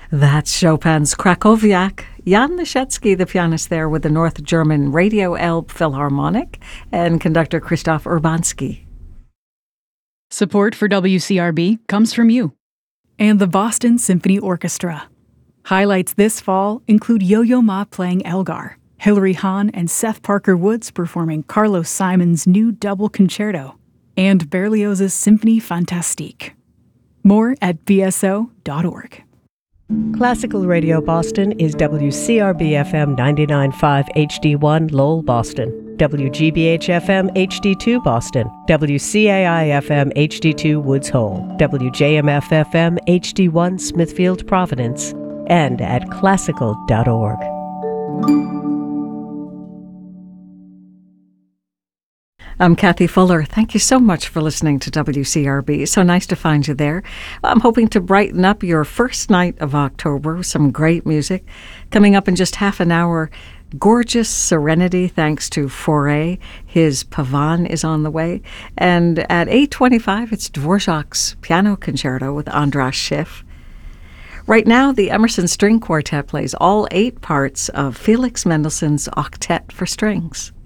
That's Chopin's Krakowiak. Jan Leschetski, the pianist there with the North German Radio Elbe Philharmonic, and conductor Christoph Urbanski. Support for WCRB comes from you. And the Boston Symphony Orchestra. Highlights this fall include Yo-Yo Ma playing Elgar, Hilary Hahn and Seth Parker Woods performing Carlos Simon's new double concerto, and Berlioz's Symphonie Fantastique. More at bso.org. Classical Radio Boston is WCRB-FM 99.5 HD1 Lowell, Boston, WGBH-FM HD2 Boston, WCAI-FM HD2 Woods Hole, WJMF-FM HD1 Smithfield, Providence, and at classical.org. I'm Kathy Fuller. Thank you so much for listening to WCRB. So nice to find you there. I'm hoping to brighten up your first night of October with some great music. Coming up in just half an hour, gorgeous Serenity thanks to Fauré. His Pavan is on the way. And at 8:25, it's Dvorak's Piano Concerto with Andras Schiff. Right now, the Emerson String Quartet plays all 8 parts of Felix Mendelssohn's Octet for Strings.